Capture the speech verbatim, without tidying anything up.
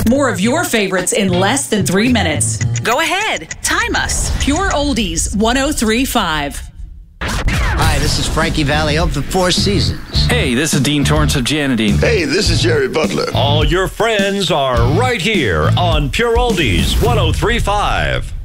More of your favorites in less than three minutes. Go ahead. Time us. Pure Oldies one oh three point five. Hi, this is Frankie Valli of the Four Seasons. Hey, this is Dean Torrance of Janadine. Hey, this is Jerry Butler. All your friends are right here on Pure Oldies one oh three point five.